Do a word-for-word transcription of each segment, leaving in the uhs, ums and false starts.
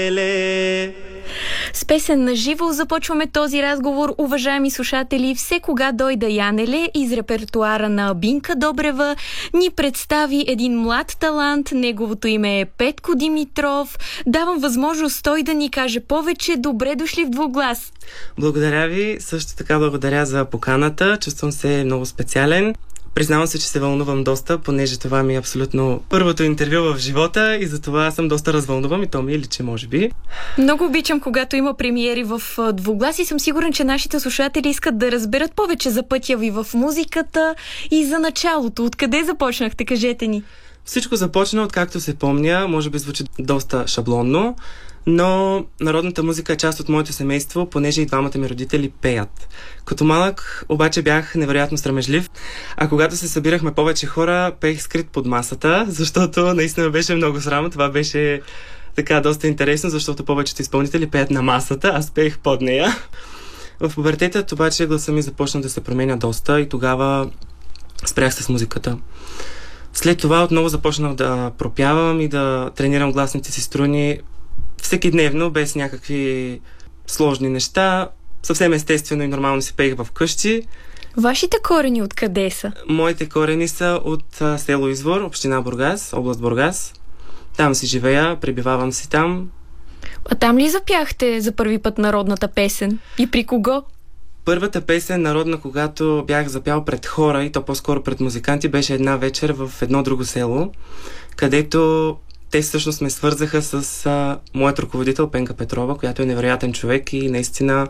С песен на живо започваме този разговор, уважаеми слушатели. Все кога дойда Янеле из репертуара на Бинка Добрева ни представи един млад талант. Неговото име е Петко Димитров. Давам възможност той да ни каже повече. Добре дошли в Двуглас. Благодаря ви. Също така благодаря за поканата. Чувствам се много специален. Признавам се, че се вълнувам доста, понеже това ми е абсолютно първото интервю в живота и затова съм доста развълнувам и то ми е личи, може би. Много обичам, когато има премиери в Двуглас и съм сигурен, че нашите слушатели искат да разберат повече за пътя ви в музиката и за началото. Откъде започнахте? Кажете ни. Всичко започна, откакто се помня, може би звучи доста шаблонно, но народната музика е част от моето семейство, понеже и двамата ми родители пеят. Като малък обаче бях невероятно срамежлив, а когато се събирахме повече хора, пеех скрит под масата, защото наистина беше много срам. Това беше така доста интересно, защото повечето изпълнители пеят на масата, аз пеех под нея. В пубертетът обаче гласа ми започна да се променя доста и тогава спрях с музиката. След това отново започнах да пропявам и да тренирам гласните си струни всеки дневно, без някакви сложни неща. Съвсем естествено и нормално си пеех в къщи. Вашите корени откъде са? Моите корени са от а, село Извор, община Бургас, област Бургас. Там си живея, пребивавам си там. А там ли запяхте за първи път народната песен? И при кого? Първата песен народна, когато бях запял пред хора, и то по-скоро пред музиканти, беше една вечер в едно друго село, където те всъщност ме свързаха с а, моят ръководител Пенка Петрова, която е невероятен човек и наистина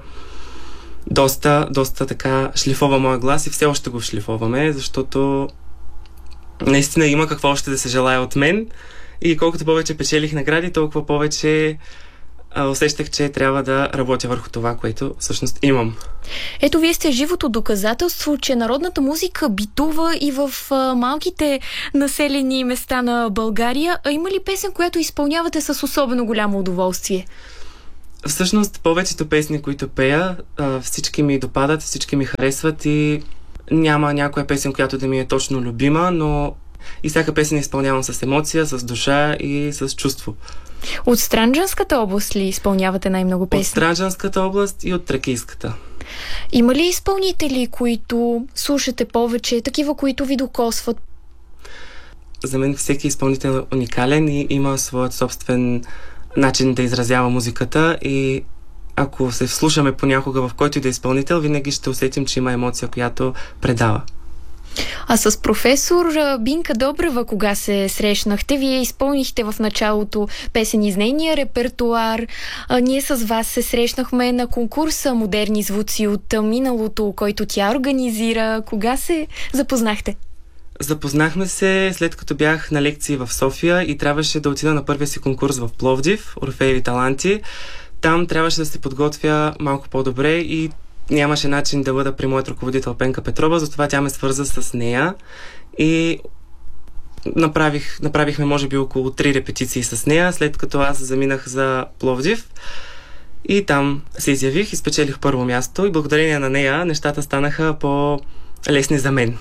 доста, доста така шлифова моя глас и все още го шлифоваме, защото наистина има какво още да се желая от мен и колкото повече печелих награди, толкова повече а, усещах, че трябва да работя върху това, което всъщност имам. Ето, вие сте живото доказателство, че народната музика битува и в а, малките населени места на България. А има ли песен, която изпълнявате с особено голямо удоволствие? Всъщност, повечето песни, които пея, а, всички ми допадат, всички ми харесват и няма някоя песен, която да ми е точно любима, но и всяка песен изпълнявам с емоция, с душа и с чувство. От Странджанската област ли изпълнявате най-много песни? От Странджанската област и от Тракийската. Има ли изпълнители, които слушате повече, такива, които ви докосват? За мен всеки изпълнител е уникален и има своят собствен начин да изразява музиката и ако се вслушаме понякога в който и да е изпълнител, винаги ще усетим, че има емоция, която предава. А с професор Бинка Добрева кога се срещнахте? Вие изпълнихте в началото песен из нейния репертуар. А, ние с вас се срещнахме на конкурса Модерни звуци от миналото, който тя организира. Кога се запознахте? Запознахме се след като бях на лекции в София и трябваше да отида на първия си конкурс в Пловдив, Орфееви таланти. Там трябваше да се подготвя малко по-добре и нямаше начин да бъда при моят ръководител Пенка Петрова, затова тя ме свърза с нея и направих, направихме може би около три репетиции с нея, след като аз заминах за Пловдив и там се изявих и спечелих първо място и благодарение на нея нещата станаха по-лесни за мен.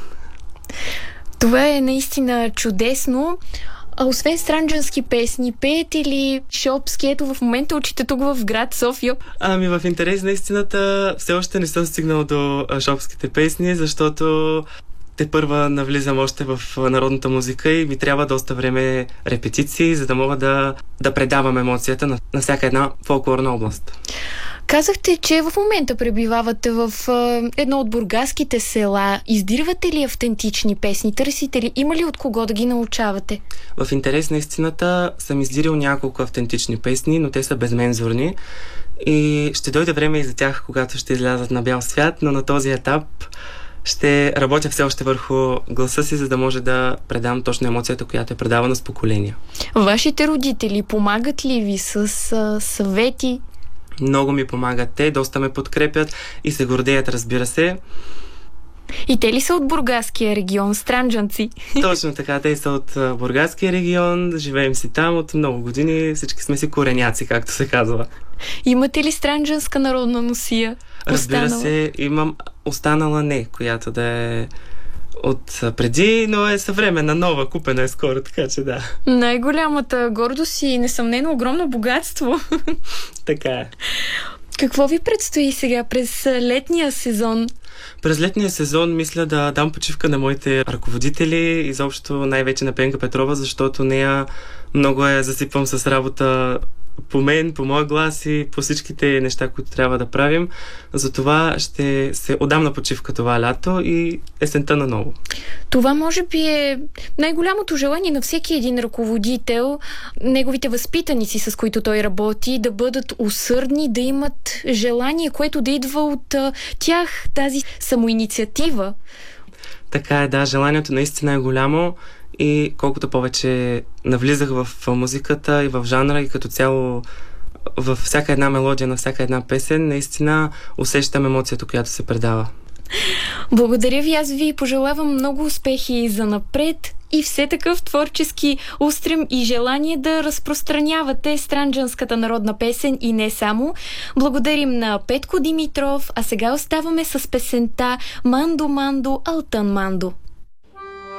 Това е наистина чудесно. А освен странджански песни, пеете ли шопски? Ето в момента учите тук в град София. Ами в интерес на истината все още не съм стигнал до шопските песни, защото тепърва навлизам още в народната музика и ми трябва доста време репетиции, за да мога да, да предавам емоцията на, на всяка една фолклорна област. Казахте, че в момента пребивавате в е, едно от бургаските села. Издирвате ли автентични песни? Търсите ли? Има ли от кого да ги научавате? В интерес на истината съм издирил няколко автентични песни, но те са безмензурни и ще дойде време и за тях, когато ще излязат на бял свят, но на този етап ще работя все още върху гласа си, за да може да предам точно емоцията, която е предавана с поколения. Вашите родители помагат ли ви с а, съвети? Много ми помагат те, доста ме подкрепят и се гордеят, разбира се. И те ли са от бургаския регион, странджанци? Точно така, те са от бургаския регион, живеем си там от много години, всички сме си кореняци, както се казва. Имате ли странджанска народна носия? Разбира Останала? се, имам останала не, която да е от преди, но е съвременна, нова, купена е скоро, така че да. Най-голямата гордост и несъмнено огромно богатство. Така е. Какво ви предстои сега през летния сезон? През летния сезон мисля да дам почивка на моите ръководители, изобщо най-вече на Пенка Петрова, защото нея много я засипвам с работа по мен, по моя глас и по всичките неща, които трябва да правим. Затова ще се отдам на почивка това лято и есента наново. Това може би е най-голямото желание на всеки един ръководител, неговите възпитаници, с които той работи, да бъдат усърдни, да имат желание, което да идва от а, тях, тази самоинициатива. Така е, да, желанието наистина е голямо и колкото повече навлизах в музиката и в жанра и като цяло във всяка една мелодия на всяка една песен, наистина усещам емоцията, която се предава. Благодаря ви, аз ви пожелавам много успехи за напред и все такъв творчески устрем и желание да разпространявате странджанската народна песен и не само. Благодарим на Петко Димитров, а сега оставаме с песента Мандо Мандо Алтън Мандо.